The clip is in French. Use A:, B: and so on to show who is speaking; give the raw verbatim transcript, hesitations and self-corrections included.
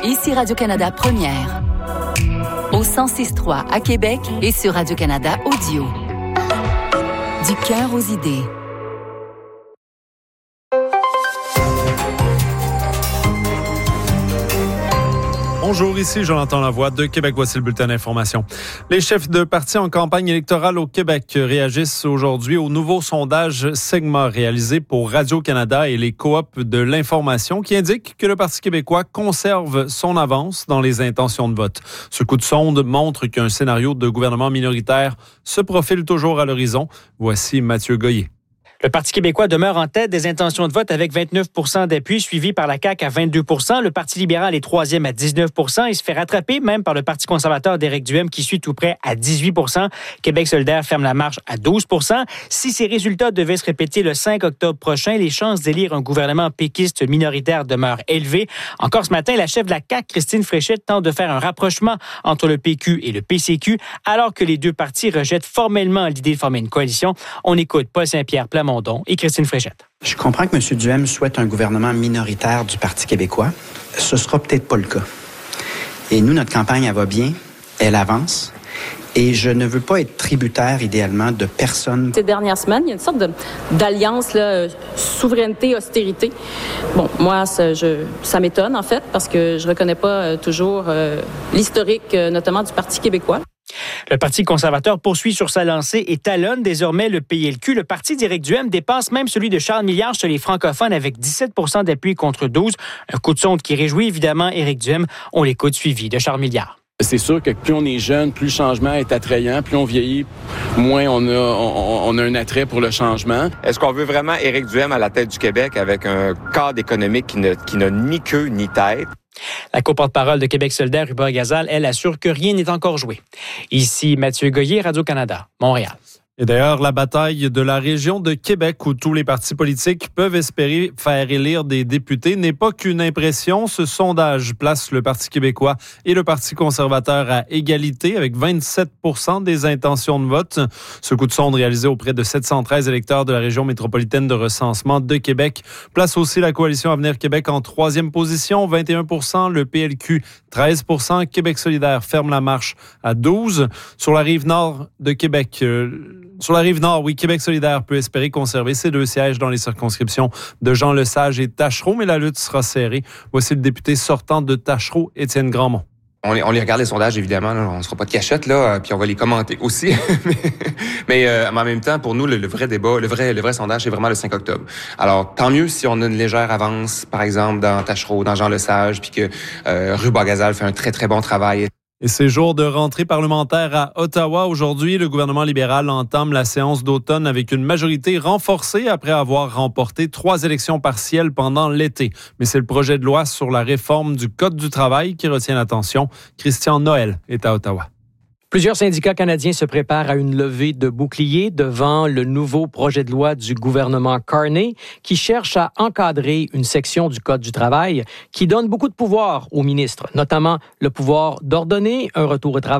A: Ici Radio-Canada Première. Au cent six virgule trois à Québec et sur Radio-Canada Audio. Du cœur aux idées.
B: Bonjour, ici Jonathan Lavoie de Québec. Voici le bulletin d'information. Les chefs de partis en campagne électorale au Québec réagissent aujourd'hui au nouveau sondage Sigma réalisé pour Radio-Canada et les coops de l'information qui indique que le Parti québécois conserve son avance dans les intentions de vote. Ce coup de sonde montre qu'un scénario de gouvernement minoritaire se profile toujours à l'horizon. Voici Mathieu Goyer.
C: Le Parti québécois demeure en tête des intentions de vote avec vingt-neuf pour cent d'appui, suivi par la C A Q à vingt-deux pour cent. Le Parti libéral est troisième à dix-neuf pour cent et se fait rattraper même par le Parti conservateur d'Éric Duhem qui suit tout près à dix-huit pour cent. Québec solidaire ferme la marche à douze pour cent. Si ces résultats devaient se répéter le cinq octobre prochain, les chances d'élire un gouvernement péquiste minoritaire demeurent élevées. Encore ce matin, la chef de la C A Q, Christine Fréchette, tente de faire un rapprochement entre le P Q et le P C Q, alors que les deux partis rejettent formellement l'idée de former une coalition. On écoute Paul Saint-Pierre Plamondon et Christine Fréchette.
D: Je comprends que M. Duhem souhaite un gouvernement minoritaire du Parti québécois. Ce sera peut-être pas le cas. Et nous, notre campagne, elle va bien, elle avance. Et je ne veux pas être tributaire, idéalement, de personne.
E: Ces dernières semaines, il y a une sorte de, d'alliance, là, souveraineté-austérité. Bon, moi, ça, je, ça m'étonne, en fait, parce que je reconnais pas euh, toujours euh, l'historique, euh, notamment du Parti québécois.
C: Le Parti conservateur poursuit sur sa lancée et talonne désormais le P L Q. Le parti d'Éric Duhem dépasse même celui de Charles Milliard chez les francophones avec dix-sept pour cent d'appui contre douze. Un coup de sonde qui réjouit évidemment Éric Duhem. On l'écoute suivi de Charles Milliard.
F: C'est sûr que plus on est jeune, plus le changement est attrayant. Plus on vieillit, moins on a, on, on a un attrait pour le changement.
G: Est-ce qu'on veut vraiment Éric Duhem à la tête du Québec avec un cadre économique qui, ne, qui n'a ni queue ni tête?
C: La co-porte-parole de Québec solidaire, Hubert Gazal, elle assure que rien n'est encore joué. Ici Mathieu Goyer, Radio-Canada, Montréal.
B: Et d'ailleurs, la bataille de la région de Québec où tous les partis politiques peuvent espérer faire élire des députés n'est pas qu'une impression. Ce sondage place le Parti québécois et le Parti conservateur à égalité avec vingt-sept pour cent des intentions de vote. Ce coup de sonde réalisé auprès de sept cent treize électeurs de la région métropolitaine de recensement de Québec place aussi la coalition Avenir Québec en troisième position, vingt et un pour cent. Le P L Q, treize pour cent. Québec solidaire ferme la marche à douze pour cent. Sur la rive nord de Québec, euh, Sur la rive nord, oui, Québec solidaire peut espérer conserver ses deux sièges dans les circonscriptions de Jean Lesage et Taschereau, mais la lutte sera serrée. Voici le député sortant de Taschereau, Étienne Grandmont.
H: On les, on les regarde les sondages, évidemment, là, on ne sera pas de cachette, là, puis on va les commenter aussi. mais euh, en même temps, pour nous, le, le vrai débat, le vrai, le vrai sondage, c'est vraiment le cinq octobre. Alors, tant mieux si on a une légère avance, par exemple, dans Taschereau, dans Jean Lesage, puis que euh, Hubert Gazal fait un très, très bon travail.
B: Et c'est jour de rentrée parlementaire à Ottawa. Aujourd'hui, le gouvernement libéral entame la séance d'automne avec une majorité renforcée après avoir remporté trois élections partielles pendant l'été. Mais c'est le projet de loi sur la réforme du Code du travail qui retient l'attention. Christian Noël est à Ottawa.
I: Plusieurs syndicats canadiens se préparent à une levée de boucliers devant le nouveau projet de loi du gouvernement Carney qui cherche à encadrer une section du Code du travail qui donne beaucoup de pouvoir aux ministres, notamment le pouvoir d'ordonner un retour au travail